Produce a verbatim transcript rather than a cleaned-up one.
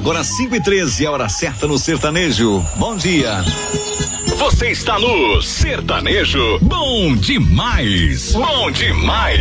Agora cinco e treze, a hora certa no sertanejo. Bom dia. Você está no Sertanejo Bom Demais. Bom Demais.